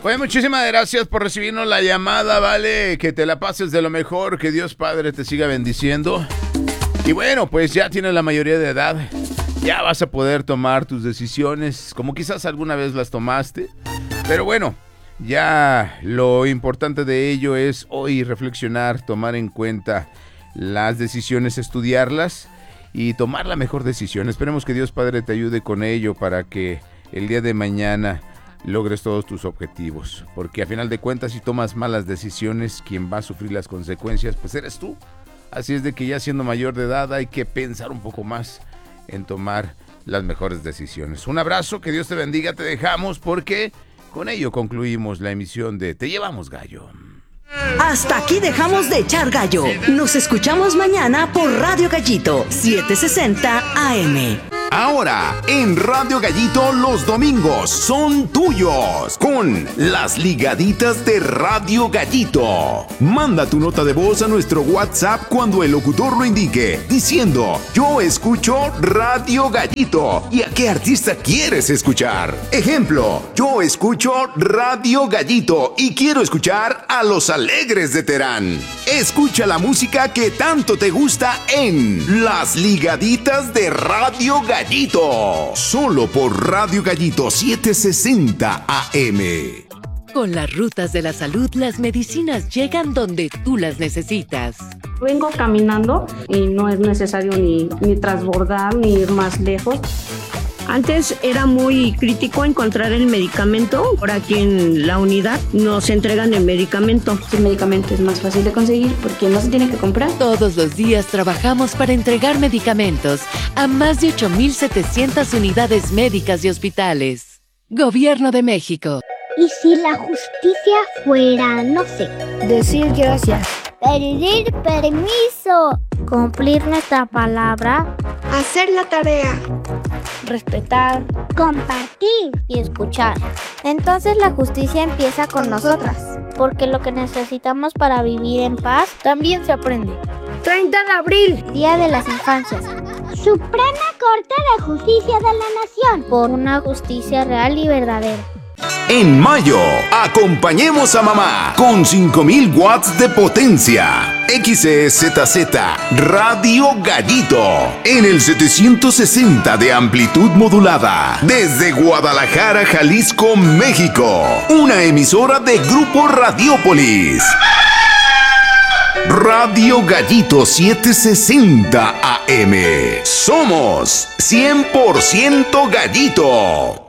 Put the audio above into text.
Pues muchísimas gracias por recibirnos la llamada, ¿vale? Que te la pases de lo mejor, que Dios Padre te siga bendiciendo. Y bueno, pues ya tienes la mayoría de edad, ya vas a poder tomar tus decisiones, como quizás alguna vez las tomaste. Pero bueno, ya lo importante de ello es hoy reflexionar, tomar en cuenta las decisiones, estudiarlas y tomar la mejor decisión. Esperemos que Dios Padre te ayude con ello para que el día de mañana logres todos tus objetivos, porque a final de cuentas, si tomas malas decisiones, quien va a sufrir las consecuencias pues eres tú. Así es de que ya siendo mayor de edad hay que pensar un poco más en tomar las mejores decisiones. Un abrazo, que Dios te bendiga, te dejamos porque con ello concluimos la emisión de Te Llevamos Gallo. Hasta aquí dejamos de echar gallo. Nos escuchamos mañana por Radio Gallito 760 AM. Ahora, en Radio Gallito, los domingos son tuyos con las ligaditas de Radio Gallito. Manda tu nota de voz a nuestro WhatsApp cuando el locutor lo indique, diciendo: yo escucho Radio Gallito. ¿Y a qué artista quieres escuchar? Ejemplo: yo escucho Radio Gallito y quiero escuchar a Los Alegres de Terán. Escucha la música que tanto te gusta en las ligaditas de Radio Gallito. Solo por Radio Gallito 760 AM. Con las rutas de la salud, las medicinas llegan donde tú las necesitas. Vengo caminando y no es necesario ni transbordar ni ir más lejos. Antes era muy crítico encontrar el medicamento. Ahora aquí en la unidad nos entregan el medicamento. El medicamento es más fácil de conseguir porque no se tiene que comprar. Todos los días trabajamos para entregar medicamentos a más de 8,700 unidades médicas y hospitales. Gobierno de México. ¿Y si la justicia fuera, no sé, decir gracias, pedir permiso, cumplir nuestra palabra, hacer la tarea, respetar, compartir y escuchar? Entonces la justicia empieza con nosotras, porque lo que necesitamos para vivir en paz también se aprende. 30 de abril, Día de las Infancias. Suprema Corte de Justicia de la Nación, por una justicia real y verdadera. En mayo, acompañemos a mamá con 5,000 watts de potencia. XEZZ Radio Gallito en el 760 de amplitud modulada desde Guadalajara, Jalisco, México. Una emisora de Grupo Radiópolis. Radio Gallito 760 AM. Somos 100% Gallito.